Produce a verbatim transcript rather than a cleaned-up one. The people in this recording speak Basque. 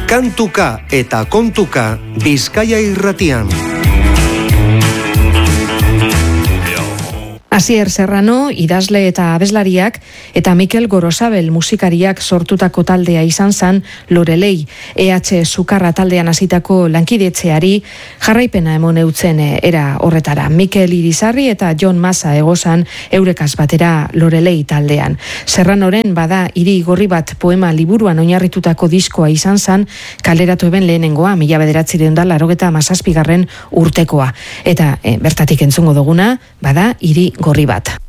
Kantuka eta kontuka Bizkaia Irratian. Asier Serrano, idazle eta abeslariak, eta Mikel Gorosabel musikariak sortutako taldea izan zan Lorelei, E H Sukarra taldean hasitako lankidetzeari jarraipena emon eutzen era horretara. Mikel Irizarri eta Jon Masa egozan eurekaz batera Lorelei taldean. Serranoren bada hiri gorri bat poema liburuan oinarritutako diskoa izan zan, kaleratu eben lehenengoa, mila bederatzireun da larogeta mazazpigarren urtekoa. Eta e, bertatik entzungo duguna, bada hiri gorri bat.